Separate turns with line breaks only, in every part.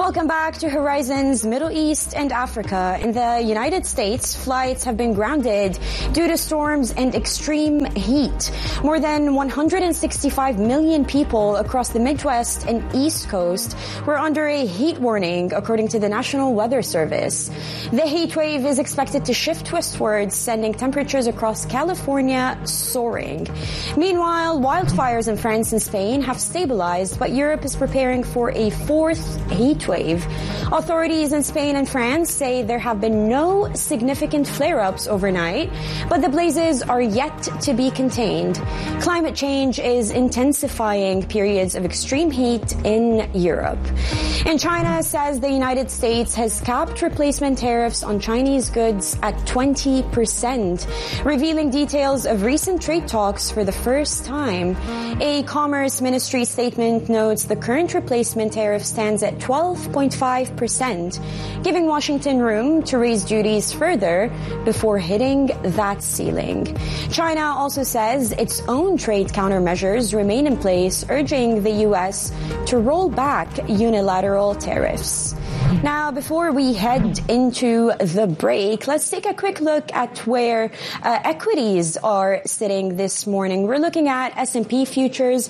Welcome back to Horizons Middle East and Africa. In the United States, flights have been grounded due to storms and extreme heat. More than 165 million people across the Midwest and East Coast were under a heat warning, according to the National Weather Service. The heat wave is expected to shift westwards, sending temperatures across California soaring. Meanwhile, wildfires in France and Spain have stabilized, but Europe is preparing for a fourth heat wave. Authorities in Spain and France say there have been no significant flare-ups overnight, but the blazes are yet to be contained. Climate change is intensifying periods of extreme heat in Europe. And China says the United States has capped replacement tariffs on Chinese goods at 20%, revealing details of recent trade talks for the first time. A Commerce Ministry statement notes the current replacement tariff stands at 12.5%, giving Washington room to raise duties further before hitting that ceiling. China also says its own trade countermeasures remain in place, urging the U.S. to roll back unilateral tariffs. Now, before we head into the break, let's take a quick look at where equities are sitting this morning. We're looking at S&P futures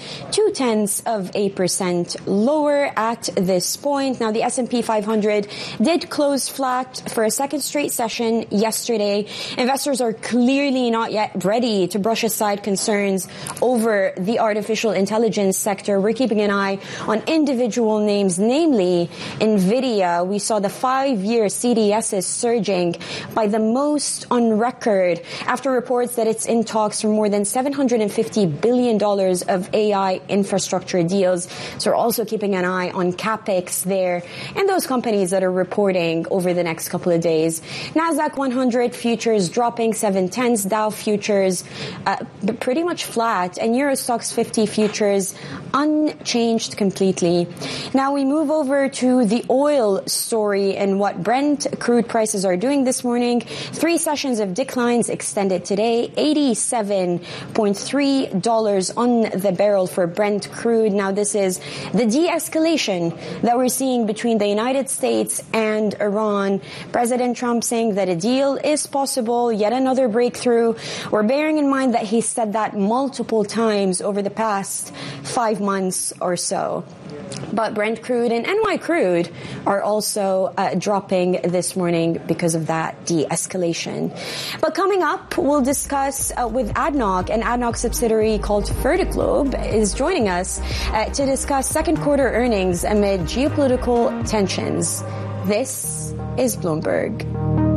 0.2% lower at this point. Now, the S&P 500 did close flat for a second straight session yesterday. Investors are clearly not yet ready to brush aside concerns over the artificial intelligence sector. We're keeping an eye on individual names, namely NVIDIA. We saw the 5-year CDSs surging by the most on record after reports that it's in talks for more than $750 billion of AI infrastructure deals. So we're also keeping an eye on CapEx there and those companies that are reporting over the next couple of days. Nasdaq 100 futures dropping 0.7, Dow futures pretty much flat, and Euro Stoxx 50 futures unchanged completely. Now we move over to the oil story and what Brent crude prices are doing this morning. 3 sessions of declines extended today, $87.3 on the barrel for Brent crude. Now this is the de-escalation that we're seeing between the United States and Iran. President Trump saying that a deal is possible, yet another breakthrough. We're bearing in mind that he said that multiple times over the past 5 months or so. But Brent crude and NY crude are also dropping this morning because of that de-escalation. But coming up, we'll discuss with ADNOC, an ADNOC subsidiary called Fertiglobe is joining us to discuss second quarter earnings amid geopolitical tensions. This is Bloomberg.